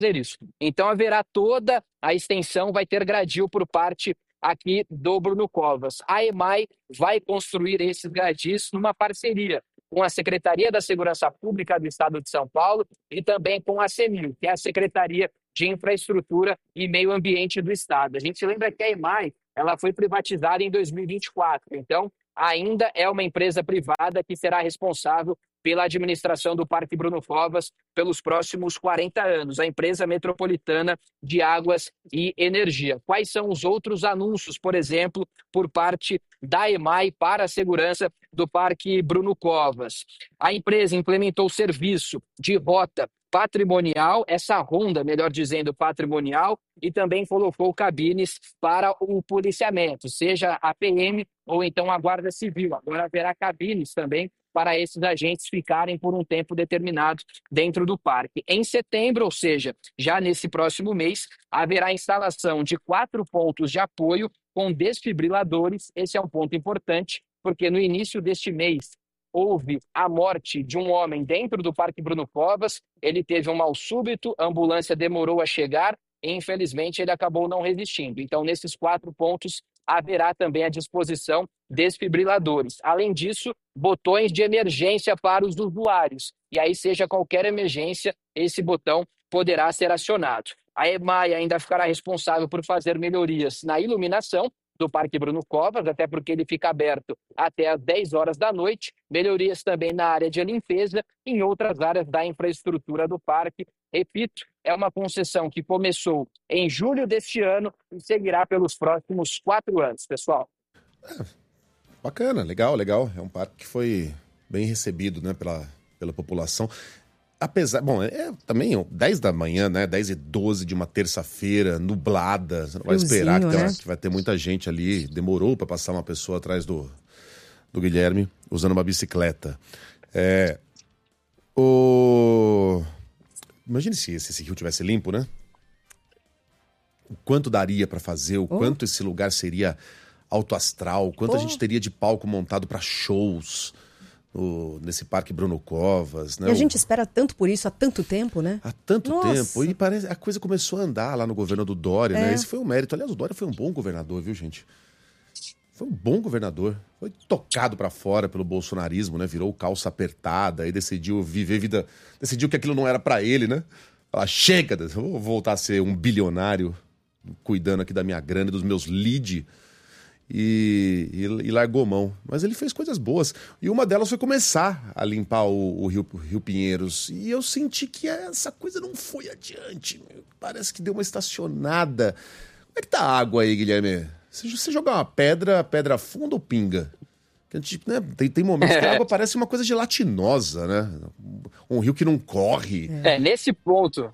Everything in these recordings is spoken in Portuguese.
fazer isso. Então haverá toda a extensão, vai ter gradil por parte aqui do Bruno Covas. A EMAI vai construir esses gradis numa parceria com a Secretaria da Segurança Pública do Estado de São Paulo e também com a CEMIL, que é a Secretaria de Infraestrutura e Meio Ambiente do Estado. A gente lembra que a EMAI ela foi privatizada em 2024, então ainda é uma empresa privada que será responsável pela administração do Parque Bruno Covas pelos próximos 40 anos, a empresa metropolitana de águas e energia. Quais são os outros anúncios, por exemplo, por parte da EMAI para a segurança do Parque Bruno Covas? A empresa implementou o serviço de rota patrimonial, essa ronda, melhor dizendo, patrimonial, e também colocou cabines para o policiamento, seja a PM ou então a Guarda Civil. Agora haverá cabines também para esses agentes ficarem por um tempo determinado dentro do parque. Em setembro, ou seja, já nesse próximo mês, haverá a instalação de 4 pontos de apoio com desfibriladores. Esse é um ponto importante, porque no início deste mês houve a morte de um homem dentro do Parque Bruno Covas, ele teve um mal súbito, a ambulância demorou a chegar e, infelizmente, ele acabou não resistindo. Então, nesses 4 pontos, haverá também à disposição desfibriladores. Além disso, botões de emergência para os usuários. E aí, seja qualquer emergência, esse botão poderá ser acionado. A EMAI ainda ficará responsável por fazer melhorias na iluminação do Parque Bruno Covas, até porque ele fica aberto até às 10 horas da noite. Melhorias também na área de limpeza e em outras áreas da infraestrutura do parque. Repito, é uma concessão que começou em julho deste ano e seguirá pelos próximos 4 anos, pessoal. Bacana, legal, legal. É um parque que foi bem recebido, né, pela população. Apesar, bom, também 10 da manhã, né, 10h12 de uma terça-feira, nublada, você não vai esperar que vai ter muita gente ali. Demorou para passar uma pessoa atrás do Guilherme usando uma bicicleta. Imagine se esse rio tivesse limpo, né? O quanto daria para fazer, o quanto esse lugar seria alto astral, o quanto a gente teria de palco montado para shows nesse Parque Bruno Covas, né? E a gente espera tanto por isso há tanto tempo, né? Há tanto tempo. E parece a coisa começou a andar lá no governo do Dória, né? Esse foi um mérito. Aliás, o Dória foi um bom governador, viu, gente? Foi um bom governador. Foi tocado pra fora pelo bolsonarismo, né? Virou calça apertada e decidiu viver vida... Decidiu que aquilo não era pra ele, né? Fala, chega, vou voltar a ser um bilionário cuidando aqui da minha grana e dos meus leads. E largou mão. Mas ele fez coisas boas. E uma delas foi começar a limpar o Rio Pinheiros. E eu senti que essa coisa não foi adiante. Parece que deu uma estacionada. Como é que tá a água aí, Guilherme? Se você jogar uma pedra, a pedra afunda ou pinga? A gente, né, tem momentos que a água parece uma coisa gelatinosa, né? Um rio que não corre. Nesse ponto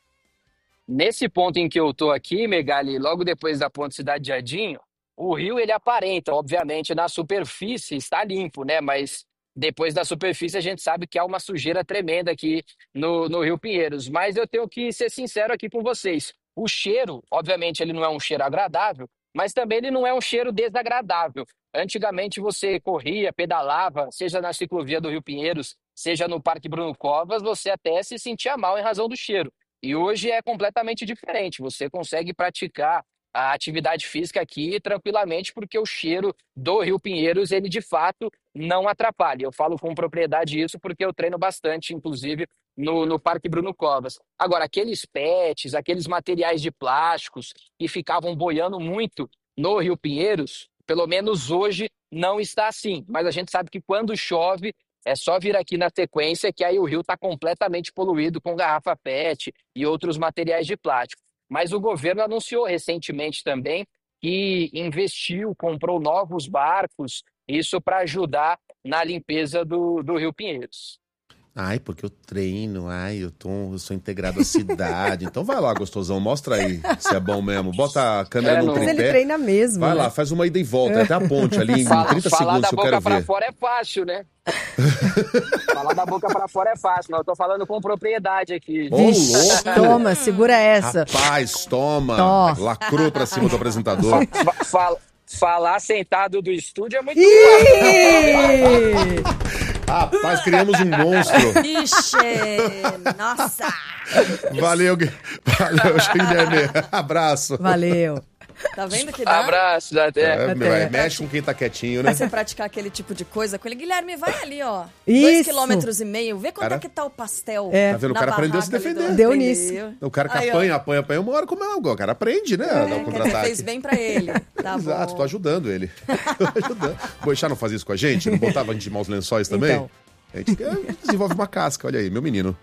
em que eu tô aqui, Megali, logo depois da Ponte Cidade Jardim, o rio, ele aparenta, obviamente, na superfície está limpo, né? Mas depois da superfície a gente sabe que há uma sujeira tremenda aqui no Rio Pinheiros. Mas eu tenho que ser sincero aqui com vocês. O cheiro, obviamente, ele não é um cheiro agradável, mas também ele não é um cheiro desagradável. Antigamente você corria, pedalava, seja na ciclovia do Rio Pinheiros, seja no Parque Bruno Covas, você até se sentia mal em razão do cheiro. E hoje é completamente diferente. Você consegue praticar a atividade física aqui tranquilamente, porque o cheiro do Rio Pinheiros, ele de fato não atrapalha. Eu falo com propriedade isso porque eu treino bastante, inclusive, no Parque Bruno Covas. Agora, aqueles PETs, aqueles materiais de plásticos que ficavam boiando muito no Rio Pinheiros, pelo menos hoje não está assim. Mas a gente sabe que quando chove, é só vir aqui na sequência que aí o rio está completamente poluído com garrafa PET e outros materiais de plástico. Mas o governo anunciou recentemente também que investiu, comprou novos barcos, isso para ajudar na limpeza do Rio Pinheiros. Ai, porque eu treino, eu sou integrado à cidade. Então vai lá, gostosão, mostra aí se é bom mesmo. Bota a câmera no tripé. Mas ele treina mesmo. Vai né? lá, faz uma ida e volta, até a ponte ali em 30 falar segundos que eu quero da boca para ver. fora é fácil, né? Falar da boca para fora é fácil, mas eu tô falando com propriedade aqui. Ô, louco! Toma, segura essa. Rapaz, toma! Tó. Lacrou pra cima do apresentador. Falar sentado do estúdio é muito Ih! Rapaz, criamos um monstro. Ixi, nossa. Valeu, Guilherme. Abraço. Valeu. Tá vendo que dá? Abraço, até. Mexe com quem tá quietinho, né? Você praticar aquele tipo de coisa com ele. Guilherme, vai ali, ó. Isso. 2,5 km, vê quanto Cara, é que tá o pastel. É. Tá vendo? O cara aprendeu a se defender. Deu nisso. O cara que Aí, ó. apanha, uma hora como é algo. O cara aprende, né? A dar um Você contra-ataque. fez bem pra ele. Tá Exato, bom. tô ajudando ele. O Boixá não fazia isso com a gente? Não botava a gente de maus lençóis também? Então. A gente desenvolve uma casca, olha aí, meu menino.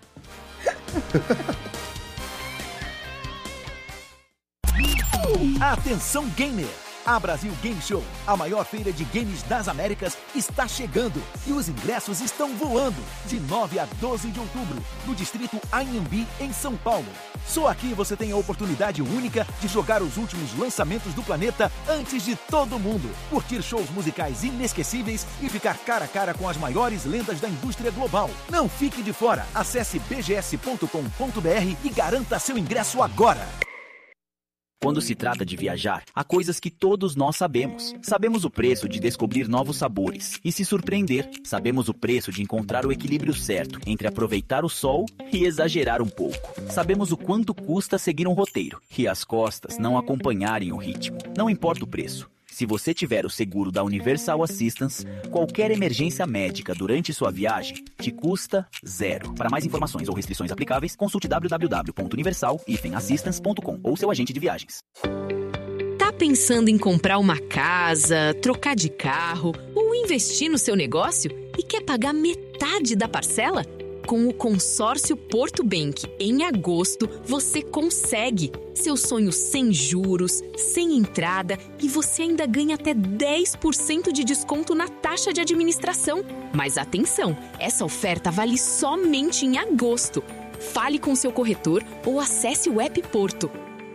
Atenção gamer! A Brasil Game Show, a maior feira de games das Américas, está chegando e os ingressos estão voando de 9 a 12 de outubro, no distrito Anhembi, em São Paulo. Só aqui você tem a oportunidade única de jogar os últimos lançamentos do planeta antes de todo mundo, curtir shows musicais inesquecíveis e ficar cara a cara com as maiores lendas da indústria global. Não fique de fora, acesse bgs.com.br e garanta seu ingresso agora. Quando se trata de viajar, há coisas que todos nós sabemos. Sabemos o preço de descobrir novos sabores e se surpreender. Sabemos o preço de encontrar o equilíbrio certo entre aproveitar o sol e exagerar um pouco. Sabemos o quanto custa seguir um roteiro e as costas não acompanharem o ritmo. Não importa o preço. Se você tiver o seguro da Universal Assistance, qualquer emergência médica durante sua viagem te custa zero. Para mais informações ou restrições aplicáveis, consulte www.universal-assistance.com ou seu agente de viagens. Tá pensando em comprar uma casa, trocar de carro ou investir no seu negócio e quer pagar metade da parcela? Com o consórcio Porto Bank, em agosto, você consegue. Seu sonho sem juros, sem entrada e você ainda ganha até 10% de desconto na taxa de administração. Mas atenção, essa oferta vale somente em agosto. Fale com seu corretor ou acesse o app Porto.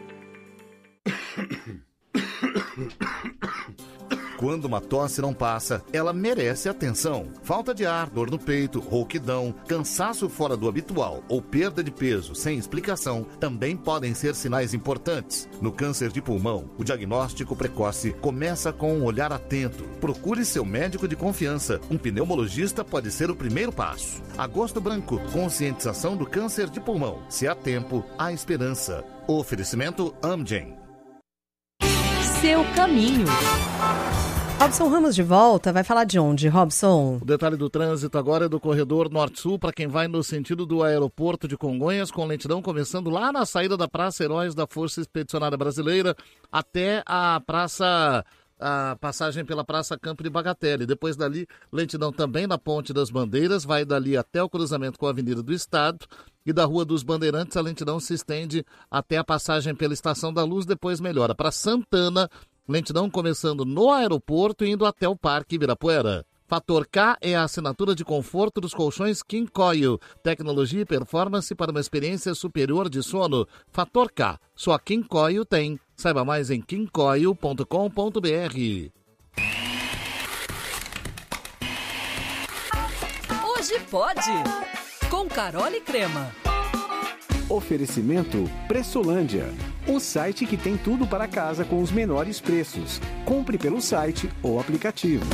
Quando uma tosse não passa, ela merece atenção. Falta de ar, dor no peito, rouquidão, cansaço fora do habitual ou perda de peso sem explicação também podem ser sinais importantes. No câncer de pulmão, o diagnóstico precoce começa com um olhar atento. Procure seu médico de confiança. Um pneumologista pode ser o primeiro passo. Agosto Branco, conscientização do câncer de pulmão. Se há tempo, há esperança. Oferecimento Amgen. Seu caminho. Robson Ramos de volta, vai falar de onde, Robson? O detalhe do trânsito agora é do corredor Norte-Sul, para quem vai no sentido do aeroporto de Congonhas, com lentidão começando lá na saída da Praça Heróis da Força Expedicionária Brasileira até a passagem pela Praça Campo de Bagatelle. Depois dali, lentidão também na Ponte das Bandeiras, vai dali até o cruzamento com a Avenida do Estado. E da Rua dos Bandeirantes, a lentidão se estende até a passagem pela Estação da Luz, depois melhora para Santana, lentidão começando no aeroporto e indo até o Parque Ibirapuera. Fator K é a assinatura de conforto dos colchões King Coil. Tecnologia e performance para uma experiência superior de sono. Fator K. Só King Coil tem. Saiba mais em kingcoil.com.br. Hoje pode! Com Carol e Crema. Oferecimento Pressolândia, o site que tem tudo para casa com os menores preços. Compre pelo site ou aplicativo.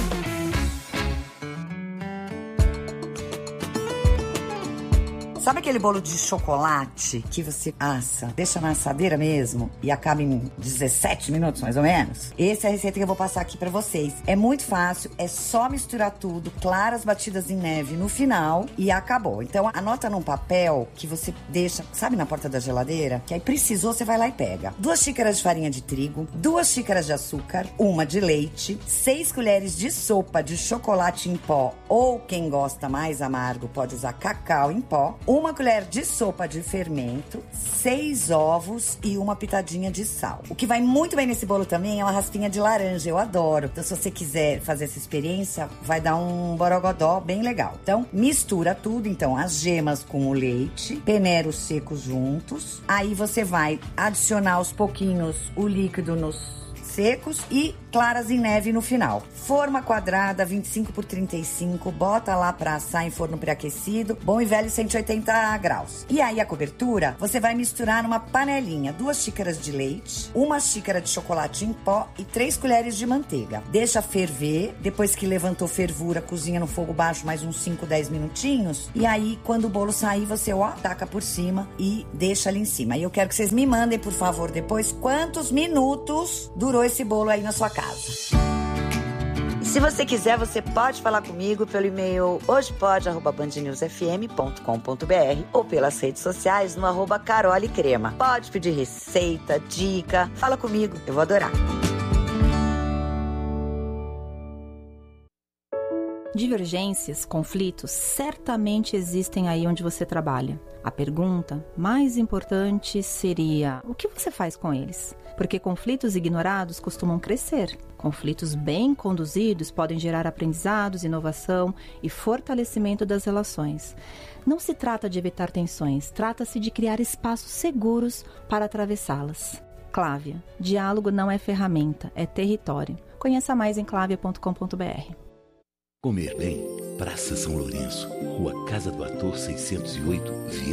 Sabe aquele bolo de chocolate que você assa, deixa na assadeira mesmo e acaba em 17 minutos, mais ou menos? Essa é a receita que eu vou passar aqui pra vocês. É muito fácil, é só misturar tudo, claras batidas em neve no final e acabou. Então, anota num papel que você deixa, sabe, na porta da geladeira? Que aí precisou, você vai lá e pega. 2 xícaras de farinha de trigo, 2 xícaras de açúcar, 1 de leite, 6 colheres de sopa de chocolate em pó ou quem gosta mais amargo pode usar cacau em pó, 1 colher de sopa de fermento, 6 ovos e 1 pitadinha de sal. O que vai muito bem nesse bolo também é uma raspinha de laranja, eu adoro. Então, se você quiser fazer essa experiência, vai dar um borogodó bem legal. Então, mistura tudo, então, as gemas com o leite, peneira os secos juntos. Aí você vai adicionar aos pouquinhos o líquido nos secos e claras em neve no final. Forma quadrada, 25 por 35, bota lá pra assar em forno pré-aquecido, bom e velho 180 graus. E aí a cobertura, você vai misturar numa panelinha 2 xícaras de leite, 1 xícara de chocolate em pó e 3 colheres de manteiga. Deixa ferver, depois que levantou fervura, cozinha no fogo baixo mais uns 5, 10 minutinhos. E aí, quando o bolo sair, você, taca por cima e deixa ali em cima. E eu quero que vocês me mandem, por favor, depois, quantos minutos durou esse bolo aí na sua casa. E se você quiser, você pode falar comigo pelo e-mail hojepode@bandnewsfm.com.br ou pelas redes sociais no @carolecrema. Pode pedir receita, dica, fala comigo, eu vou adorar. Divergências, conflitos, certamente existem aí onde você trabalha. A pergunta mais importante seria: o que você faz com eles? Porque conflitos ignorados costumam crescer. Conflitos bem conduzidos podem gerar aprendizados, inovação e fortalecimento das relações. Não se trata de evitar tensões, trata-se de criar espaços seguros para atravessá-las. Clávia, diálogo não é ferramenta, é território. Conheça mais em clavia.com.br. Comer bem, Praça São Lourenço, Rua Casa do Ator 608, Vila